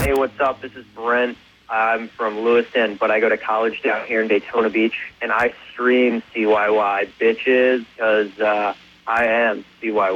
Hey, what's up? This is Brent. I'm from Lewiston, but I go to college down here in Daytona Beach, and I stream CYY bitches because I am CYY.